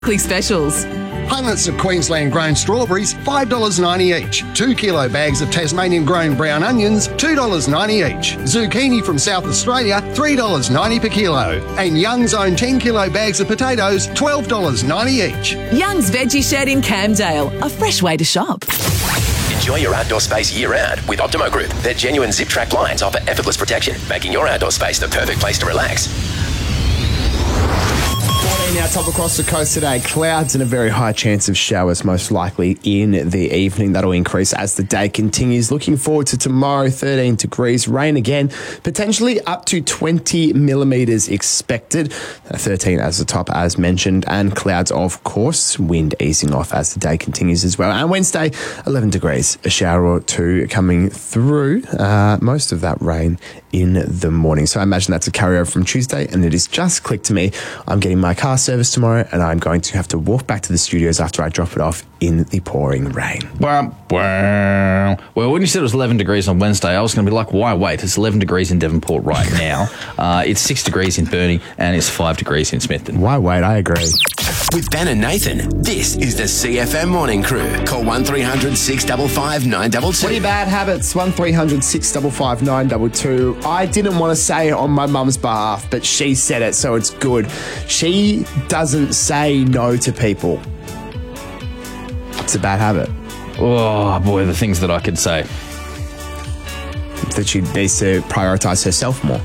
Specials. Punnets of Queensland-grown strawberries, $5.90 each. 2 kilo bags of Tasmanian-grown brown onions, $2.90 each. Zucchini from South Australia, $3.90 per kilo. And Young's own 10 kilo bags of potatoes, $12.90 each. Young's Veggie Shed in Camdale, a fresh way to shop. Enjoy your outdoor space year-round with Optimo Group. Their genuine zip-track blinds offer effortless protection, making your outdoor space the perfect place to relax. Now, top across the coast today, clouds and a very high chance of showers, most likely in the evening. That'll increase as the day continues. Looking forward to tomorrow, 13 degrees, rain again, potentially up to 20 millimetres expected. 13 as the top, as mentioned, and clouds, of course, wind easing off as the day continues as well. And Wednesday, 11 degrees, a shower or two coming through, most of that rain in the morning. So I imagine that's a carryover from Tuesday, and it has just clicked to me. I'm getting my car service tomorrow, and I'm going to have to walk back to the studios after I drop it off in the pouring rain. Well, when you said it was 11 degrees on Wednesday, I was going to be like, why wait? It's 11 degrees in Devonport right now. It's 6 degrees in Burnie, and it's 5 degrees in Smithton. Why wait? I agree. With Ben and Nathan, this is the CFM Morning Crew. Call 1300 655 922. What are your bad habits? 1300 655 922. I didn't want to say it on my mum's behalf, but she said it, so it's good. She doesn't say no to people. It's a bad habit. Oh, boy, the things that I could say. That she needs to prioritise herself more.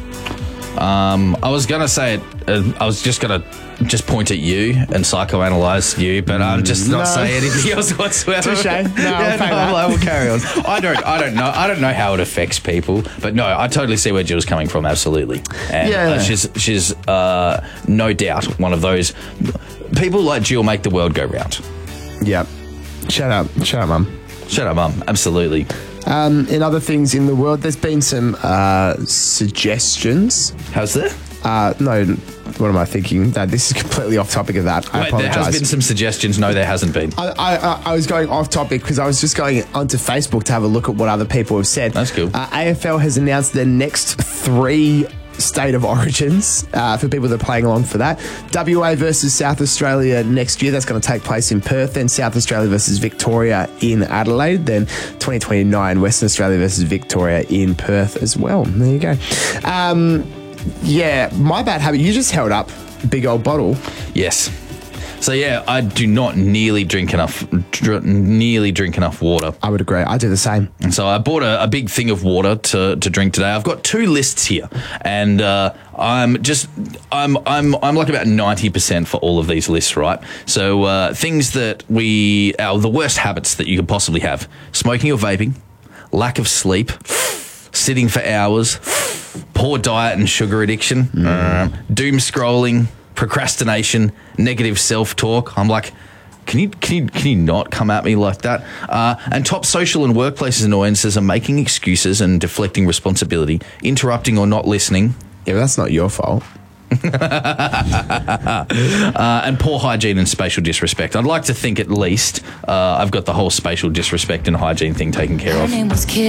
I was going to say it. I was just going to point at you and psychoanalyze you, but I'm just not saying anything else whatsoever. Touche. We'll carry on. I don't know how it affects people, but no, I totally see where Jill's coming from. Absolutely, and she's no doubt one of those people like Jill make the world go round. Yep. Shut up, mum. Shut up, mum. Absolutely. In other things in the world, there's been some suggestions. How's there? No, what am I thinking? This is completely off topic of that. I apologise. There has been some suggestions. No, there hasn't been. I was going off topic because I was just going onto Facebook to have a look at what other people have said. That's cool. AFL has announced their next 3 state of origins for people that are playing along for that. WA versus South Australia next year. That's going to take place in Perth. Then South Australia versus Victoria in Adelaide. Then 2029 Western Australia versus Victoria in Perth as well. There you go. Yeah, my bad habit. You just held up a big old bottle. Yes. So yeah, I do not nearly drink enough water. I would agree. I do the same. And so I bought a big thing of water to drink today. I've got 2 lists here, and I'm like about 90% for all of these lists, right? So things that the worst habits that you could possibly have: smoking or vaping, lack of sleep, sitting for hours, poor diet and sugar addiction, doom scrolling, procrastination, negative self-talk. I'm like, can you not come at me like that? And top social and workplaces annoyances are making excuses and deflecting responsibility, interrupting or not listening. Yeah, but that's not your fault. And poor hygiene and spatial disrespect. I'd like to think at least I've got the whole spatial disrespect and hygiene thing taken care of.